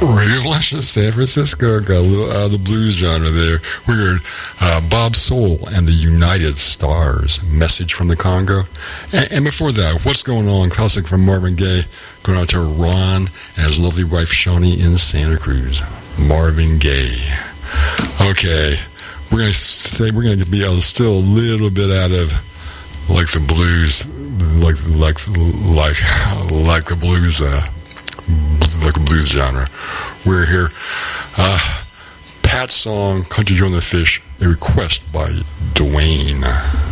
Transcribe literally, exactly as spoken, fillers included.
Radio Flash San Francisco got a little out of the blues genre there. We heard uh, Bob Soul and the United Stars, Message from the Congo. And, and before that, What's Going On, classic from Marvin Gaye, going out to Ron and his lovely wife Shawnee in Santa Cruz. Marvin Gaye. Okay, we're gonna say we're gonna be able to still a little bit out of like the blues, like like like like the blues. Uh, like the blues genre. We're here. Uh, Pat's song, Country Joe and the Fish, a request by Dwayne.